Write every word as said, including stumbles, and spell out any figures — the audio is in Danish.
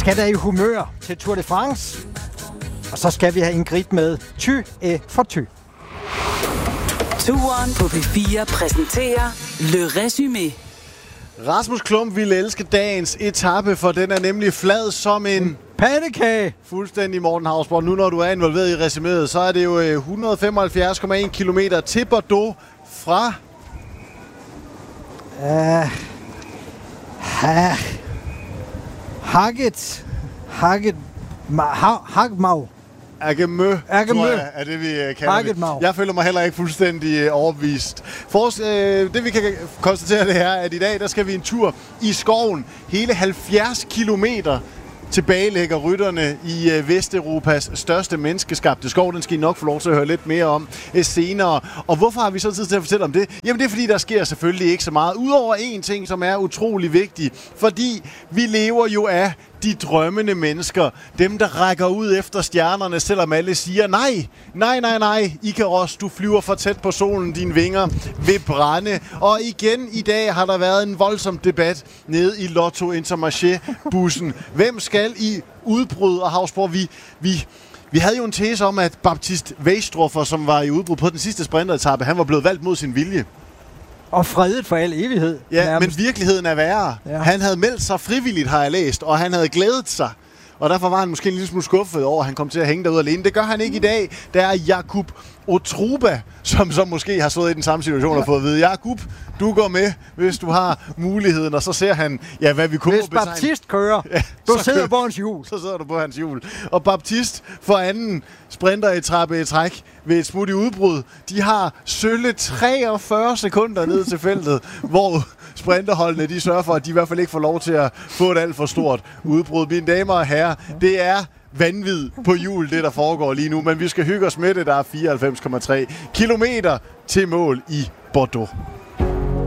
skal da i humør til Tour de France. Og så skal vi have en grib med Ty et for Ty. Turen på P fire præsenterer Le Résumé. Rasmus Klump ville elske dagens etape, for den er nemlig flad som en pandekage. Fuldstændig, Morten Hausborg. Nu når du er involveret i resuméet, så er det jo et hundrede og femoghalvfjerds komma en kilometer til Bordeaux fra... Uh, ha, Haget. Haget. Hagmau. Agemø, Agemø. tror jeg, er det, vi kalder Hagetmau. det. Jeg føler mig heller ikke fuldstændig overbevist. For, øh, det vi kan konstatere, det er, at i dag der skal vi en tur i skoven. Hele halvfjerds kilometer tilbage ligger rytterne i øh, Vesteuropas største menneskeskabte skov. Den skal I nok få lov til at høre lidt mere om øh, senere. Og hvorfor har vi så tid til at fortælle om det? Jamen det er fordi, der sker selvfølgelig ikke så meget. Udover en ting, som er utrolig vigtig. Fordi vi lever jo af de drømmende mennesker. Dem, der rækker ud efter stjernerne, selvom alle siger nej. Nej, nej, nej. Ikaros, du flyver for tæt på solen. Dine vinger vil brænde. Og igen i dag har der været en voldsom debat nede i Lotto Intermarché-bussen. Hvem skal i udbrud? Og Hausborg, vi... vi Vi havde jo en tese om, at Baptiste Weisstroffer, som var i udbrud på den sidste sprinteretappe, han var blevet valgt mod sin vilje. Og fredet for al evighed. Ja, nærmest. Men virkeligheden er værre. Ja. Han havde meldt sig frivilligt, har jeg læst, og han havde glædet sig. Og derfor var han måske en lille smule skuffet over, at han kom til at hænge derude alene. Det gør han ikke i dag. Der er Jakub Otruba, som så måske har stået i den samme situation og fået at vide, Jakub, du går med, hvis du har muligheden. Og så ser han, ja, hvad vi kunne Hvis betegne. Baptiste kører, ja, du sidder på hans hjul. Så sidder du på hans hjul. Og Baptiste for anden sprinteretappe i træk ved et smut i udbrud. De har sølle treogfyrre sekunder ned til feltet, hvor sprinterholdene, de sørger for, at de i hvert fald ikke får lov til at få et alt for stort udbrud. Mine damer og herrer, det er vanvid på hjul, det der foregår lige nu, men vi skal hygge os med det. Der er fireoghalvfems komma tre kilometer til mål i Bordeaux.